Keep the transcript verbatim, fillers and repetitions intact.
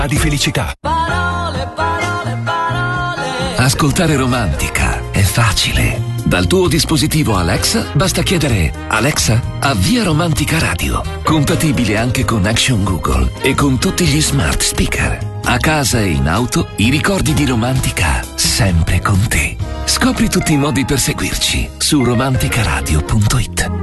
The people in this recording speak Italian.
di felicità. Parole, parole, parole. Ascoltare Romantica è facile. Dal tuo dispositivo Alexa basta chiedere: Alexa, avvia Romantica Radio. Compatibile anche con Action Google e con tutti gli smart speaker. A casa e in auto, i ricordi di Romantica sempre con te. Scopri tutti i modi per seguirci su romanticaradio punto it.